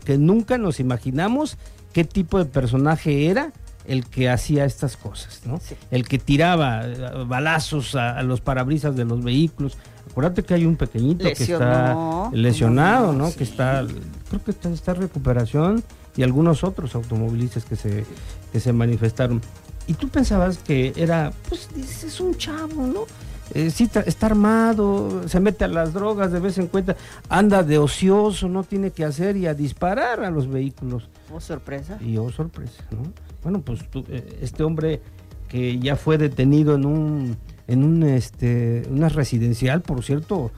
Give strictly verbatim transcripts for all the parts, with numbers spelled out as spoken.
que nunca nos imaginamos qué tipo de personaje era el que hacía estas cosas, ¿no? Sí. El que tiraba balazos a, a los parabrisas de los vehículos. Acuérdate que hay un pequeñito Lesionó, que está lesionado, ¿no? Sí. Que está, creo que está, está en recuperación, y algunos otros automovilistas que se, que se manifestaron. Y tú pensabas que era, pues es un chavo, ¿no? Eh, sí, está armado, se mete a las drogas de vez en cuando, anda de ocioso, no tiene que hacer, y a disparar a los vehículos. Oh, sorpresa. Y oh, sorpresa, ¿no? Bueno, pues tú, este hombre que ya fue detenido en un, en un, este, una residencial, por cierto,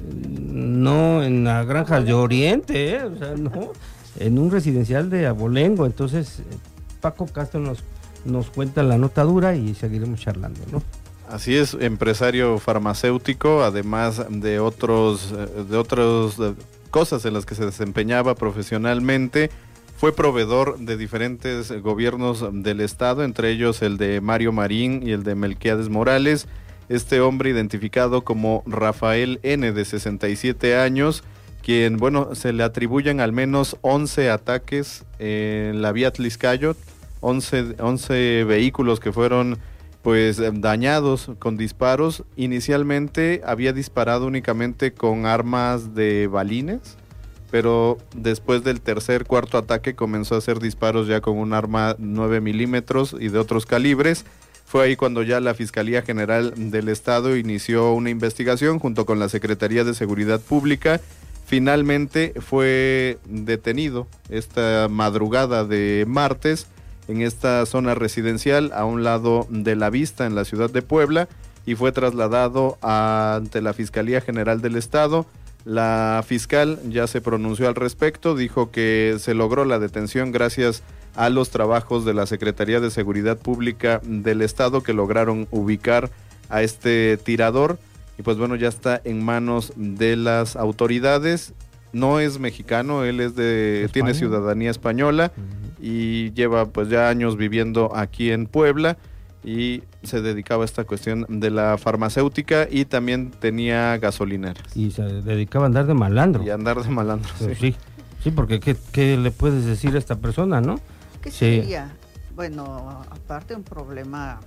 no en las granjas de Oriente, ¿eh? O sea, no, en un residencial de Abolengo. Entonces, Paco Castro nos, nos cuenta la notadura y seguiremos charlando, ¿no? Así es, empresario farmacéutico, además de otros, de otras cosas en las que se desempeñaba profesionalmente. Fue proveedor de diferentes gobiernos del estado, entre ellos el de Mario Marín y el de Melquiades Morales. Este hombre, identificado como Rafael N., de sesenta y siete años, quien, bueno, se le atribuyen al menos once ataques en la vía Tliscayo, once, once vehículos que fueron pues dañados con disparos. Inicialmente había disparado únicamente con armas de balines, pero después del tercer, cuarto ataque comenzó a hacer disparos ya con un arma nueve milímetros y de otros calibres. Fue ahí cuando ya la Fiscalía General del Estado inició una investigación junto con la Secretaría de Seguridad Pública. Finalmente fue detenido esta madrugada de martes en esta zona residencial a un lado de La Vista, en la ciudad de Puebla, y fue trasladado ante la Fiscalía General del Estado. La fiscal ya se pronunció al respecto, dijo que se logró la detención gracias a los trabajos de la Secretaría de Seguridad Pública del Estado, que lograron ubicar a este tirador, y pues bueno, ya está en manos de las autoridades. No es mexicano, él es de España. Tiene ciudadanía española, uh-huh, y lleva pues ya años viviendo aquí en Puebla, y se dedicaba a esta cuestión de la farmacéutica, y también tenía gasolineras. Y se dedicaba a andar de malandro. Y a andar de malandro, sí. Sí, sí, porque ¿qué, qué le puedes decir a esta persona, no? ¿Qué sería? Sí. Bueno, aparte un problema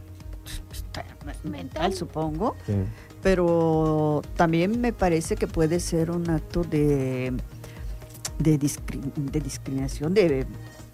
mental, supongo, sí, pero también me parece que puede ser un acto de, de, discri- de discriminación, de...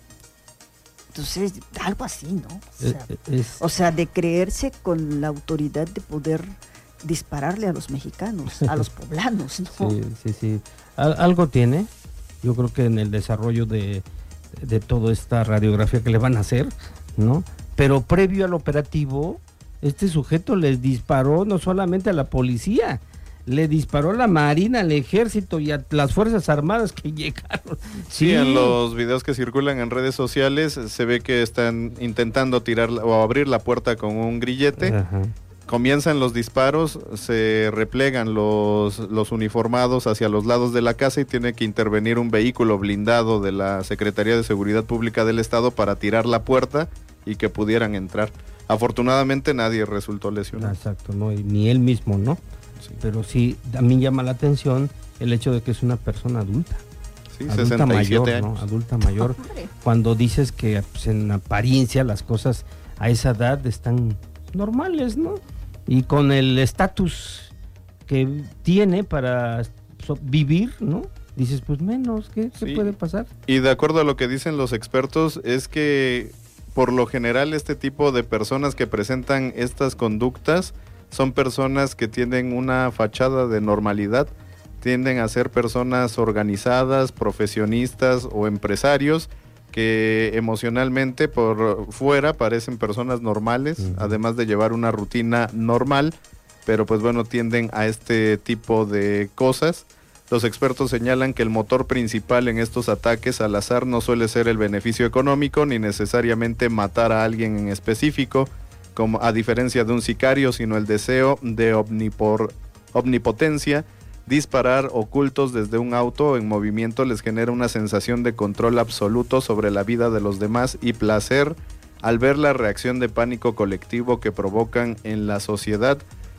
Entonces, algo así, ¿no? O sea, es, o sea, de creerse con la autoridad de poder dispararle a los mexicanos, a los poblanos, ¿no? Sí, sí, sí. Al, algo tiene. Yo creo que en el desarrollo de, de toda esta radiografía que le van a hacer, ¿no? Pero previo al operativo, este sujeto les disparó no solamente a la policía, le disparó a la Marina, al Ejército y a las Fuerzas Armadas que llegaron. Sí, sí, en los videos que circulan en redes sociales se ve que están intentando tirar o abrir la puerta con un grillete. Ajá. Comienzan los disparos, se replegan los, los uniformados hacia los lados de la casa y tiene que intervenir un vehículo blindado de la Secretaría de Seguridad Pública del Estado para tirar la puerta y que pudieran entrar. Afortunadamente nadie resultó lesionado. Exacto, no, y ni él mismo, ¿no? Sí. Pero sí, también llama la atención el hecho de que es una persona adulta. Sí, adulta sesenta y siete mayor, años. ¿no? Adulta mayor. Cuando dices que pues, en apariencia las cosas a esa edad están normales, ¿no? Y con el estatus que tiene para so- vivir, ¿no? Dices, pues menos, ¿qué, sí. ¿qué puede pasar? Y de acuerdo a lo que dicen los expertos, es que por lo general este tipo de personas que presentan estas conductas son personas que tienen una fachada de normalidad, tienden a ser personas organizadas, profesionistas o empresarios que emocionalmente por fuera parecen personas normales, uh-huh, además de llevar una rutina normal, pero pues bueno, tienden a este tipo de cosas. Los expertos señalan que el motor principal en estos ataques al azar no suele ser el beneficio económico ni necesariamente matar a alguien en específico, como a diferencia de un sicario, sino el deseo de omnipor, omnipotencia. Disparar ocultos desde un auto en movimiento les genera una sensación de control absoluto sobre la vida de los demás y placer al ver la reacción de pánico colectivo que provocan en la sociedad.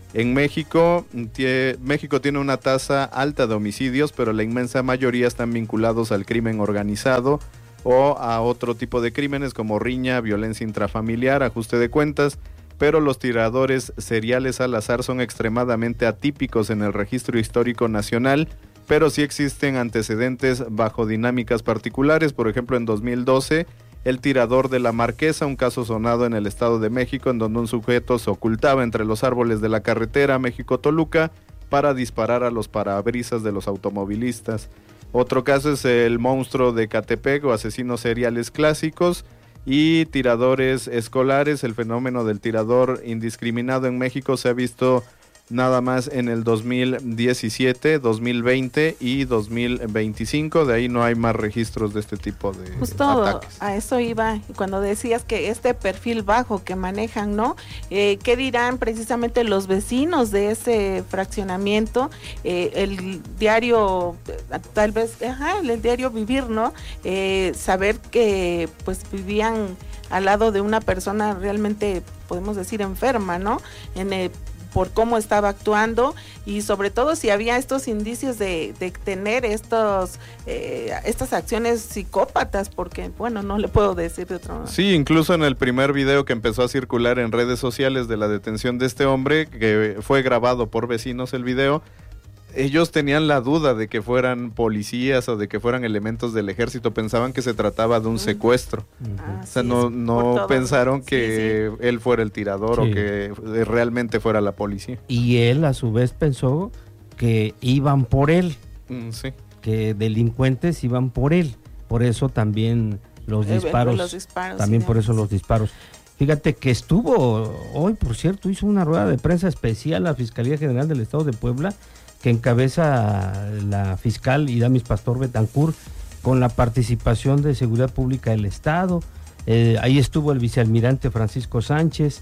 En México, tie, México tiene una tasa alta de homicidios, pero la inmensa mayoría están vinculados al crimen organizado o a otro tipo de crímenes como riña, violencia intrafamiliar, ajuste de cuentas, pero los tiradores seriales al azar son extremadamente atípicos en el registro histórico nacional, pero sí existen antecedentes bajo dinámicas particulares. Por ejemplo, en dos mil doce, el tirador de la Marquesa, un caso sonado en el Estado de México, en donde un sujeto se ocultaba entre los árboles de la carretera México-Toluca para disparar a los parabrisas de los automovilistas. Otro caso es el monstruo de Catepec o asesinos seriales clásicos y tiradores escolares. El fenómeno del tirador indiscriminado en México se ha visto nada más en el dos mil diecisiete, dos mil veinte y dos mil veinticinco. De ahí no hay más registros de este tipo de Justo ataques. A eso iba cuando decías que este perfil bajo que manejan, ¿no? Eh, ¿Qué dirán precisamente los vecinos de ese fraccionamiento? Eh, el diario, tal vez, ajá, el diario vivir, ¿no? Eh, saber que pues vivían al lado de una persona realmente, podemos decir, enferma, ¿no? En el por cómo estaba actuando y sobre todo si había estos indicios de, de tener estos eh, estas acciones psicópatas, porque bueno, no le puedo decir de otra manera. Sí, incluso en el primer video que empezó a circular en redes sociales de la detención de este hombre, que fue grabado por vecinos el video, ellos tenían la duda de que fueran policías o de que fueran elementos del ejército, pensaban que se trataba de un secuestro. Ah, o sea, sí, no, no pensaron que sí, sí. él fuera el tirador Sí. o que realmente fuera la policía. Y él a su vez pensó que iban por él, Mm, sí. que delincuentes iban por él. Por eso también los Eh, disparos, los disparos, también sí, por eso los disparos. Fíjate que estuvo hoy, por cierto, hizo una rueda de prensa especial la Fiscalía General del Estado de Puebla, que encabeza la fiscal Idamis Pastor Betancourt, con la participación de Seguridad Pública del Estado. Eh, ahí estuvo el vicealmirante Francisco Sánchez,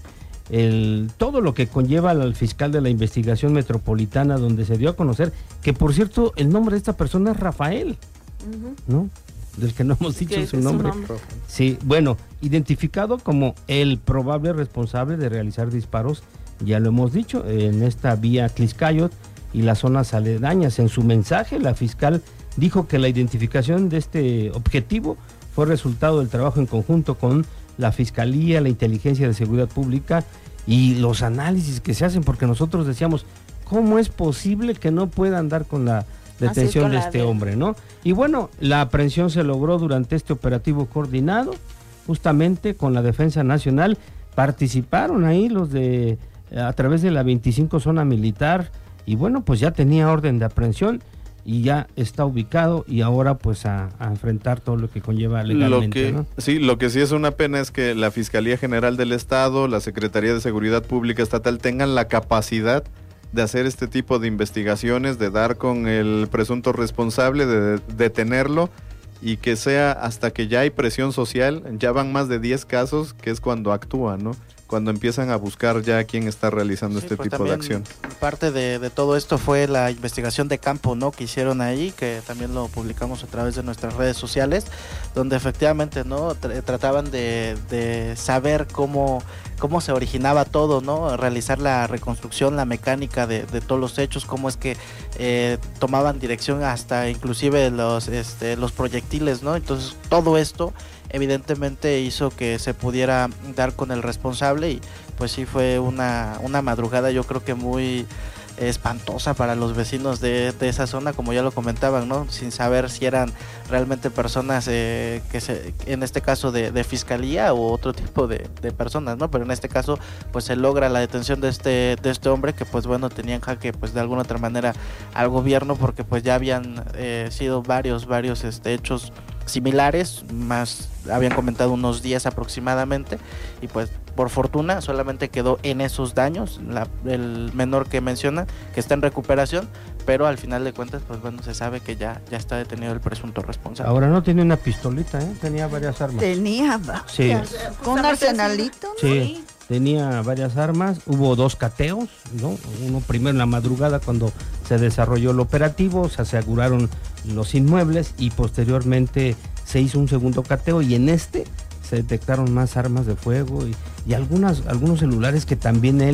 el, todo lo que conlleva al fiscal de la investigación metropolitana, donde se dio a conocer que, por cierto, el nombre de esta persona es Rafael, Uh-huh. ¿no? Del que no hemos dicho Que su es su nombre. nombre. Sí, bueno, identificado como el probable responsable de realizar disparos, ya lo hemos dicho, en esta vía Tliscayot y las zonas aledañas. En su mensaje, la fiscal dijo que la identificación de este objetivo fue resultado del trabajo en conjunto con la Fiscalía, la Inteligencia de Seguridad Pública y los análisis que se hacen, porque nosotros decíamos, ¿cómo es posible que no puedan dar con la detención con de la este de- hombre, ¿no? Y bueno, la aprehensión se logró durante este operativo coordinado, justamente con la Defensa Nacional. Participaron ahí los de, a través de la veinticinco Zona Militar, y bueno, pues ya tenía orden de aprehensión y ya está ubicado y ahora pues a, a enfrentar todo lo que conlleva legalmente, Lo que, ¿no? sí, lo que sí es una pena es que la Fiscalía General del Estado, la Secretaría de Seguridad Pública Estatal tengan la capacidad de hacer este tipo de investigaciones, de dar con el presunto responsable, de detenerlo, y que sea hasta que ya hay presión social. Ya van más de diez casos, que es cuando actúan, ¿no? Cuando empiezan a buscar ya quién está realizando Sí, este pues tipo de también acción. Parte de, de todo esto fue la investigación de campo, ¿no? Que hicieron ahí, que también lo publicamos a través de nuestras redes sociales, donde efectivamente, ¿no? Tr- trataban de, de saber cómo, cómo se originaba todo, ¿no? Realizar la reconstrucción, la mecánica de, de todos los hechos, cómo es que eh, tomaban dirección hasta inclusive los, este, los proyectiles, ¿no? Entonces todo esto evidentemente hizo que se pudiera dar con el responsable, y pues sí fue una, una madrugada, yo creo que muy espantosa para los vecinos de, de esa zona, como ya lo comentaban, ¿no? Sin saber si eran realmente personas eh, que se, en este caso de, de fiscalía o otro tipo de, de personas, ¿no? Pero en este caso pues se logra la detención de este de este hombre, que pues bueno, tenía en jaque pues de alguna otra manera al gobierno, porque pues ya habían eh, sido varios varios este hechos similares, más habían comentado unos diez aproximadamente, y pues por fortuna solamente quedó en esos daños, la, el menor que menciona, que está en recuperación, pero al final de cuentas pues bueno, se sabe que ya, ya está detenido el presunto responsable. Ahora no tiene una pistolita, ¿eh? Tenía varias armas. Tenía va- Sí, con un arsenalito. sí, tenía varias armas. Hubo dos cateos, ¿no? Uno primero en la madrugada cuando se desarrolló el operativo, se aseguraron los inmuebles y posteriormente se hizo un segundo cateo, y en este se detectaron más armas de fuego y, y algunas, algunos celulares que también él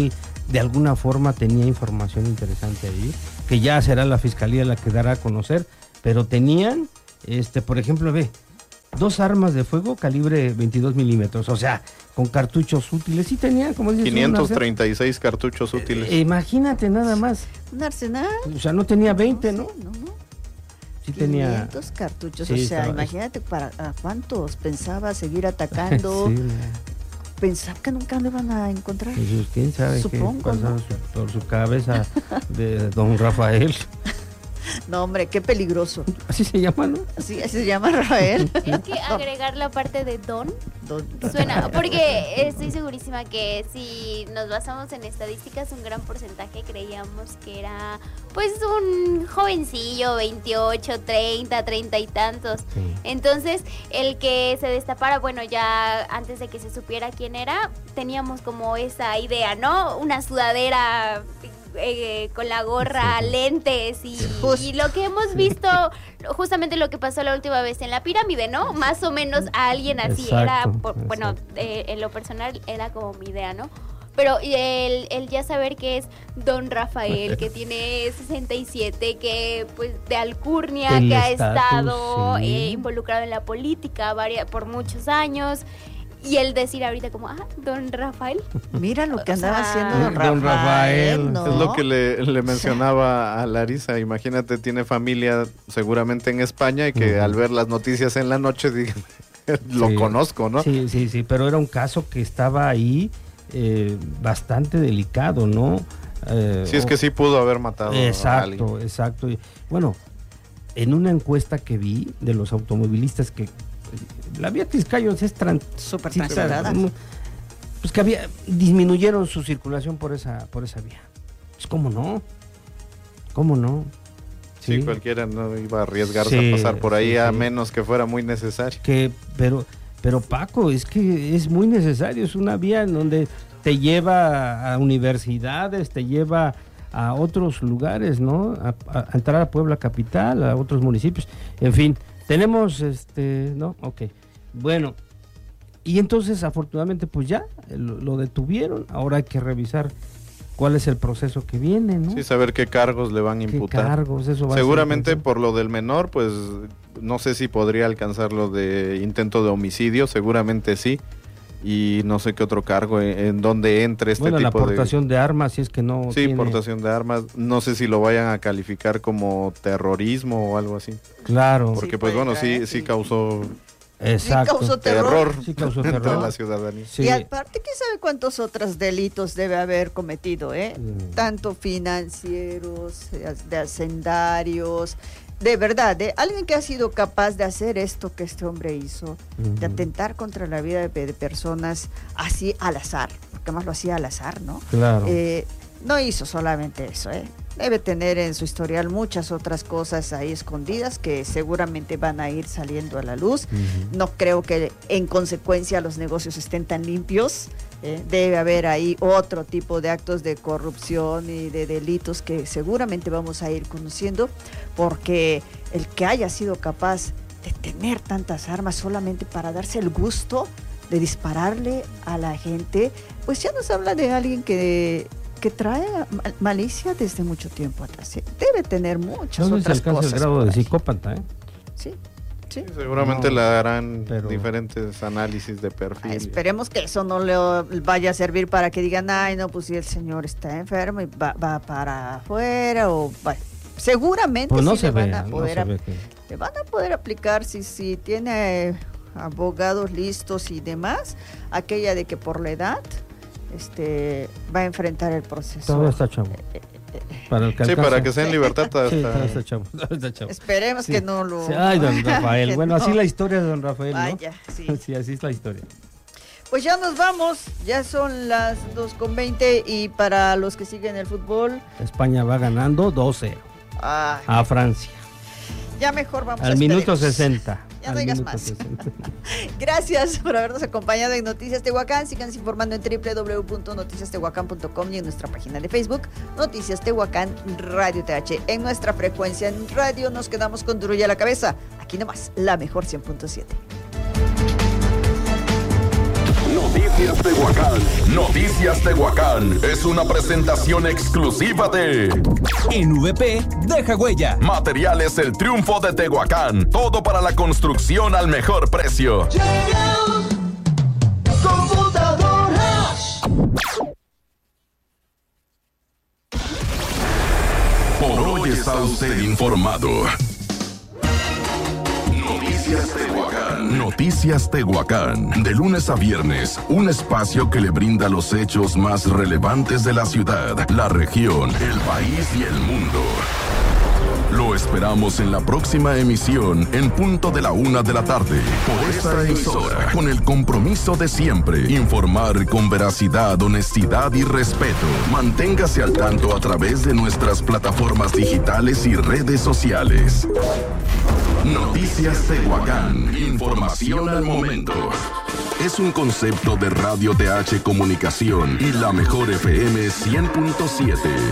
de alguna forma tenía información interesante ahí, que ya será la fiscalía la que dará a conocer, pero tenían, este, por ejemplo, ve, dos armas de fuego calibre veintidós milímetros, o sea, con cartuchos útiles, sí tenían, como dices, quinientos treinta y seis cartuchos útiles. Eh, imagínate nada más. Un arsenal. O sea, no tenía veinte, no, ¿no? Sí, no, no. Sí tenía quinientos cartuchos, sí, o sea, estaba... imagínate para a cuántos pensaba seguir atacando. sí, pensaba que nunca lo iban a encontrar. Pues, ¿quién sabe Supongo, qué pasaba ¿no? su, por su cabeza de don Rafael? No, hombre, qué peligroso. Así se llama, ¿no? Así, así se llama Rafael. Es que agregar la parte de don Don- suena, porque estoy segurísima que si nos basamos en estadísticas, un gran porcentaje creíamos que era pues un jovencillo, veintiocho, treinta, treinta y tantos. Sí. Entonces, el que se destapara, bueno, ya antes de que se supiera quién era, teníamos como esa idea, ¿no? Una sudadera eh, con la gorra, Sí. lentes y, Just- y lo que hemos visto, justamente lo que pasó la última vez en la pirámide, ¿no? Más o menos a alguien así era, Exacto, por- bueno, exacto. eh, en lo personal era como mi idea, ¿no? Pero el, el ya saber que es don Rafael, que tiene sesenta y siete, que pues de alcurnia, El que ha estatus, estado sí. eh, involucrado en la política varia- por muchos años, y el decir ahorita como, ah, don Rafael. Mira lo que O andaba sea, haciendo don Don Rafael. Rafael. ¿no? Es lo que le, le mencionaba a Larisa. Imagínate, tiene familia seguramente en España y que Ujú. al ver las noticias en la noche digan, lo Sí. conozco, ¿no? Sí, sí, sí, pero era un caso que estaba ahí eh, bastante delicado, ¿no? Eh, Sí, es que sí pudo haber matado a alguien. Exacto, exacto. Y, bueno, en una encuesta que vi de los automovilistas que la vía Tizcayos es tran- Súper sí, transitada. mu- pues que había disminuyeron su circulación por esa por esa vía. Pues cómo no, cómo no. Sí, cualquiera no iba a arriesgarse Sí, a pasar por ahí sí, a sí. menos que fuera muy necesario. Que pero pero Paco, es que es muy necesario, es una vía en donde te lleva a universidades, te lleva a otros lugares, ¿no? A, a- a entrar a Puebla capital, a otros municipios, en fin, tenemos este, ¿no? Ok, bueno, y entonces afortunadamente pues ya lo, lo detuvieron, ahora hay que revisar cuál es el proceso que viene, ¿no? Sí, saber qué cargos le van a ¿Qué imputar. cargos? Eso va a ser Seguramente interesante. por lo del menor, pues no sé si podría alcanzar lo de intento de homicidio, seguramente sí. Y no sé qué otro cargo, en, en donde entre este Bueno, la tipo de... aportación de armas, si es que no Sí, tiene- portación de armas. No sé si lo vayan a calificar como terrorismo o algo así. Claro, Sí, Porque puede pues bueno, sí, traer, sí sí. causó exacto. causó terror. terror Sí causó entre terror. la ciudadanía. Sí. Y aparte, ¿quién sabe cuántos otros delitos debe haber cometido, eh? Mm. Tanto financieros, eh, de hacendarios, de verdad, de alguien que ha sido capaz de hacer esto que este hombre hizo, de Ujú. atentar contra la vida de, de personas así al azar, porque además lo hacía al azar, ¿no? Claro. Eh, no hizo solamente eso, ¿eh? Debe tener en su historial muchas otras cosas ahí escondidas que seguramente van a ir saliendo a la luz. Ujú. No creo que en consecuencia los negocios estén tan limpios. ¿eh? Debe haber ahí otro tipo de actos de corrupción y de delitos que seguramente vamos a ir conociendo, porque el que haya sido capaz de tener tantas armas solamente para darse el gusto de dispararle a la gente, pues ya nos habla de alguien que, que trae mal- malicia desde mucho tiempo atrás. ¿eh? Debe tener muchas No sé si otras alcanza cosas. el grado por de ahí. psicópata, ¿eh? Sí, sí. Sí, seguramente No, le harán pero- diferentes análisis de perfil. Ah, esperemos que eso no le vaya a servir para que digan, ay, no, pues si el señor está enfermo y va, va para afuera o va. Seguramente Pues no sí se le, van ve, a no poder se ap- ve que... le van a poder aplicar si, si tiene eh, abogados listos y demás, aquella de que por la edad este va a enfrentar el proceso. Todavía está chavo. Para el que Sí, alcance. para que sea en libertad hasta... Sí, todavía está chavo. todavía está chavo. Esperemos Sí. que no lo... Sí, ay, don Rafael. que Bueno, así no. la historia de don Rafael, ¿no? Vaya, sí. Sí, así es la historia. Pues ya nos vamos, ya son las dos con veinte y para los que siguen el fútbol, España va ganando dos cero ah, a Francia. ya mejor vamos a Al minuto despedirnos. sesenta. Ya Al no digas minuto más. sesenta. Gracias por habernos acompañado en Noticias Tehuacán. Síganse informando en doble u doble u doble u punto noticias tehuacán punto com y en nuestra página de Facebook, Noticias Tehuacán Radio T H. En nuestra frecuencia en radio nos quedamos con Duro y a la Cabeza. Aquí nomás, la mejor cien punto siete. Noticias Tehuacán. Noticias Tehuacán es una presentación exclusiva de En V P deja huella. Materiales El Triunfo de Tehuacán. Todo para la construcción al mejor precio. Computadoras. Por hoy está usted informado. Noticias Tehuacán. Noticias Tehuacán. De lunes a viernes, un espacio que le brinda los hechos más relevantes de la ciudad, la región, el país y el mundo. Lo esperamos en la próxima emisión, en punto de la una de la tarde, por esta emisora, con el compromiso de siempre, informar con veracidad, honestidad y respeto. Manténgase al tanto a través de nuestras plataformas digitales y redes sociales. Noticias Tehuacán, información al momento. Es un concepto de Radio T H Comunicación y la mejor F M cien punto siete.